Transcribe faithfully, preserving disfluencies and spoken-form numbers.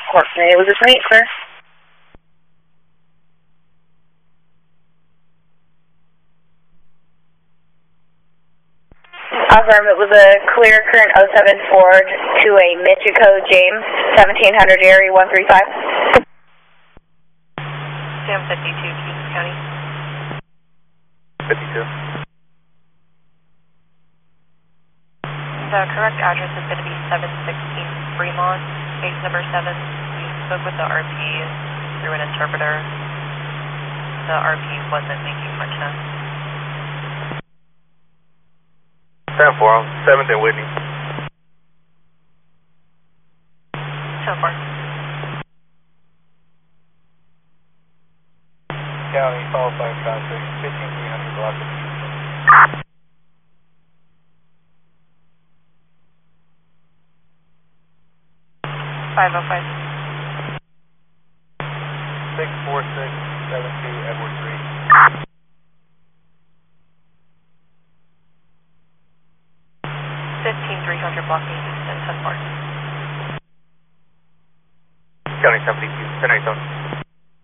Courtney, was this me, sir? Affirm, it was a clear current oh seven Ford to a Michico James, seventeen hundred Erie one three five. Sam fifty-two, Kings County. fifty-two. The correct address is going to be seven sixteen Fremont, case number seven. We spoke with the R P through an interpreter. The R P wasn't making much sense. ten four, seventh and Whitney. ten four. County, call sign contact, fifteen three hundred block of five oh five. six four six seven two Edward three. fifteen three hundred block of Houston, ten four. County seventy-two, ten eight.